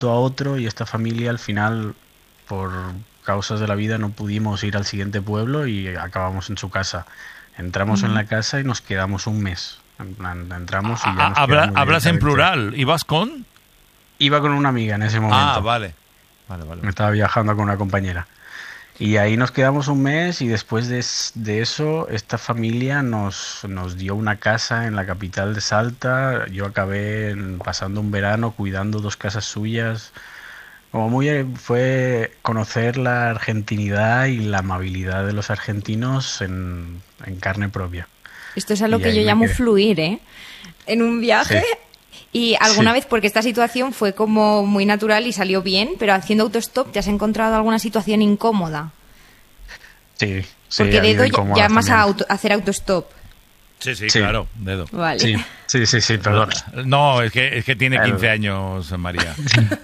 a otro y esta familia al final, por causas de la vida, no pudimos ir al siguiente pueblo y acabamos en su casa. Entramos en la casa y nos quedamos un mes. En plan, entramos y ya nos quedamos ¿Hablas en directamente. plural? ¿Ibas con? Iba con una amiga en ese momento. Vale. Me estaba viajando con una compañera. Y ahí nos quedamos un mes y después de eso, esta familia nos dio una casa en la capital de Salta. Yo acabé pasando un verano cuidando 2 casas suyas. Fue conocer la argentinidad y la amabilidad de los argentinos en carne propia. Esto es a lo Y que ahí yo me llamo quedé. fluir, ¿eh? En un viaje. Sí. Y alguna Sí. vez, porque esta situación fue como muy natural y salió bien, pero haciendo autostop, ¿te has encontrado alguna situación incómoda? Sí, sí. Porque ha habido dedo incómodas llamas a también. hacer autostop. Sí, Sí. claro, dedo. Vale. Sí, perdón. No, es que tiene 15 años, María.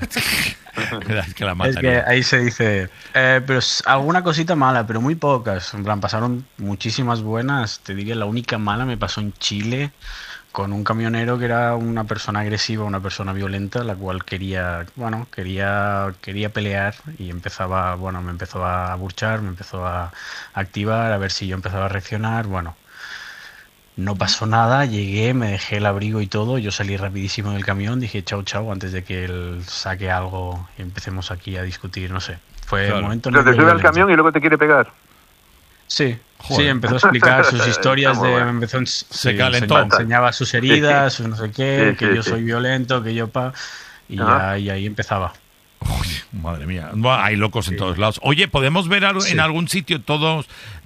Es que la Es mataría. que ahí se dice, pero alguna cosita mala, pero muy pocas. En plan, pasaron muchísimas buenas. Te diría, la única mala me pasó en Chile con un camionero que era una persona agresiva, una persona violenta, la cual quería pelear y me empezó a abuchar, me empezó a activar, a ver si yo empezaba a reaccionar. Bueno, no pasó nada, llegué, me dejé el abrigo y todo, yo salí rapidísimo del camión, dije chao, antes de que él saque algo y empecemos aquí a discutir, no sé. Fue Claro. un momento... Pero te muy sube al violento. camión y luego te quiere pegar. Sí, Joder. sí, empezó a explicar sus historias Está muy bueno. calentó. enseñaba sus heridas, no sé qué, Sí, que sí, yo sí. soy violento, que yo Ajá. y ahí empezaba. Uy, madre mía, bueno, hay locos en todos lados. Oye, ¿podemos ver Sí. en algún sitio todo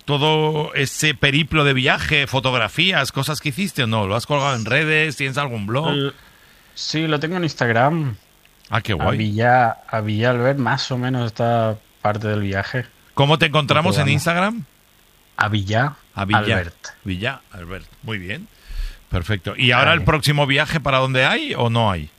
ese periplo de viaje, fotografías, cosas que hiciste o no? ¿Lo has colgado en redes? ¿Tienes algún blog? Sí, lo tengo en Instagram. Qué A guay. Villalbert, más o menos esta parte del viaje. ¿Cómo te encontramos en Fotograma. Instagram? A Villa Albert. Villa Albert, muy bien. Perfecto. ¿Y ahora Ahí. el próximo viaje para dónde hay o no hay?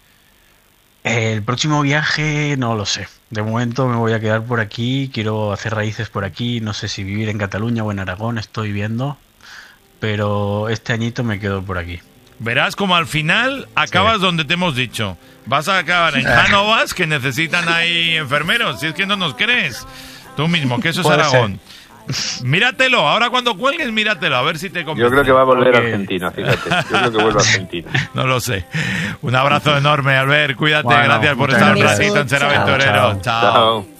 El próximo viaje no lo sé. De momento me voy a quedar por aquí, quiero hacer raíces por aquí, no sé si vivir en Cataluña o en Aragón, estoy viendo, pero este añito me quedo por aquí. Verás como al final acabas donde te hemos dicho. Vas a acabar en Cánovas, que necesitan ahí enfermeros, si es que no nos crees. Tú mismo, que eso es Puede Aragón. Míratelo, ahora cuando cuelgues, míratelo, a ver si te convence. Yo creo que va a volver a Porque- Argentina, fíjate. Yo creo que vuelve a Argentina. No lo sé. Un abrazo enorme, Albert, cuídate, Bueno, gracias por muchas estar un gracias. ratito en Ser Chao. Aventurero. Chao. Chao. Chao.